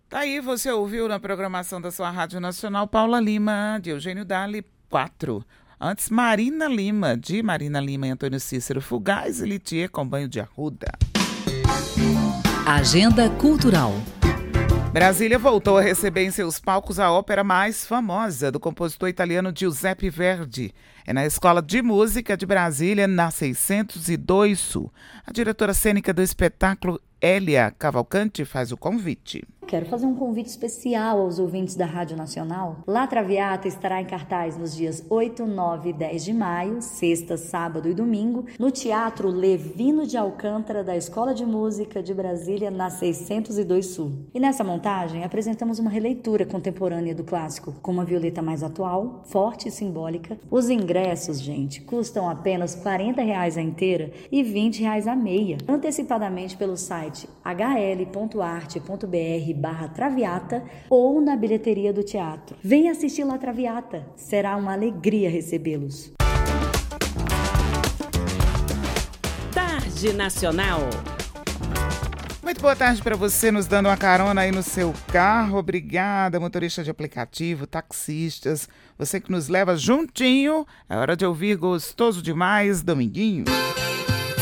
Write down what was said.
Tá aí, você ouviu na programação da sua Rádio Nacional Paula Lima, de Eugênio Dali 4. Antes, Marina Lima, de Marina Lima e Antônio Cícero Fugaz e Litier com Banho de Arruda. Agenda Cultural. Brasília voltou a receber em seus palcos a ópera mais famosa do compositor italiano Giuseppe Verdi. É na Escola de Música de Brasília, na 602 Sul. A diretora cênica do espetáculo, Hélia Cavalcante, faz o convite. Quero fazer um convite especial aos ouvintes da Rádio Nacional. La Traviata estará em cartaz nos dias 8, 9 e 10 de maio, sexta, sábado e domingo, no Teatro Levino de Alcântara da Escola de Música de Brasília, na 602 Sul. E nessa montagem apresentamos uma releitura contemporânea do clássico, com uma Violeta mais atual, forte e simbólica. Os ingressos, gente, custam apenas R$40 a inteira e R$20 a meia. Antecipadamente pelo site hl.arte.br/Traviata ou na bilheteria do teatro. Venha assistir La Traviata, será uma alegria recebê-los. Tarde Nacional. Muito boa tarde para você, nos dando uma carona aí no seu carro. Obrigada, motorista de aplicativo, taxistas, você que nos leva juntinho. É hora de ouvir Gostoso Demais, Dominguinho.